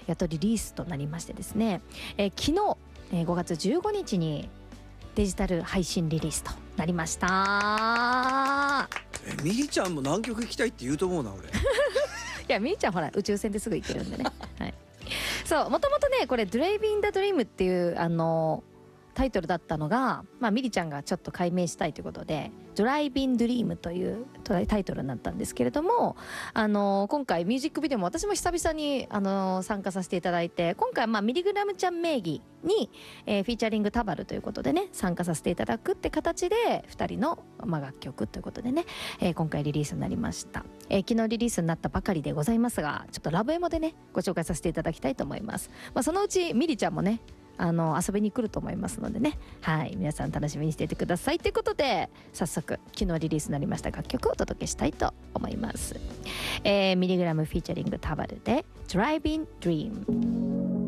やっとリリースとなりましてですね、昨日、5月15日にデジタル配信リリースとなりました。 みりちゃんも南極行きたいって言うと思うな俺。 いやみりちゃんほら宇宙船ですぐ行けるんでねはい、そうもともとねこれ「Driving the Dream」っていうタイトルだったのが、ミリちゃんがちょっと解明したいということで「Driving Dream」というタイトルになったんですけれども、今回ミュージックビデオも私も久々に参加させていただいて、今回ミリグラムちゃん名義に、フィーチャリングタバルということでね参加させていただくって形で2人の、楽曲ということでね、今回リリースになりました。昨日リリースになったばかりでございますが、ちょっとラブエモでねご紹介させていただきたいと思います。そのうちミリちゃんもね遊びに来ると思いますのでね、はい、皆さん楽しみにしていてくださいということで、早速昨日リリースになりました楽曲をお届けしたいと思います。ミリグラムフィーチャリングタバルで Driving Dream。